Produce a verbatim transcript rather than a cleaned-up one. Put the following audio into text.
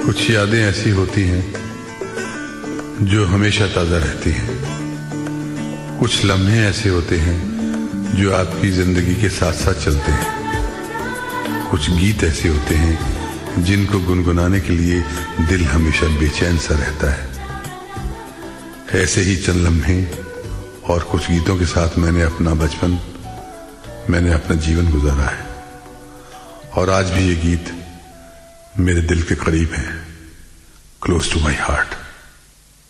कुछ यादें ऐसी होती हैं जो हमेशा ताज़ा रहती हैं। कुछ लम्हे ऐसे होते हैं जो आपकी जिंदगी के साथ साथ चलते हैं। कुछ गीत ऐसे होते हैं जिनको गुनगुनाने के लिए दिल हमेशा बेचैन सा रहता है। ऐसे ही चंद लम्हे और कुछ गीतों के साथ मैंने अपना बचपन, मैंने अपना जीवन गुजारा है। और आज भी ये गीत मेरे दिल के करीब है, क्लोज टू माई हार्ट।